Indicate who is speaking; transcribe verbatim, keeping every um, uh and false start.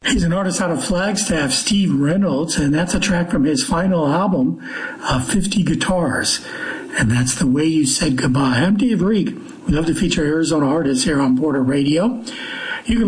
Speaker 1: He's an artist out of Flagstaff, Steve Reynolds, and that's a track from his final album, uh, fifty Guitars. And that's The Way You Said Goodbye. I'm Dave Reek. We love to feature Arizona artists here on Border Radio.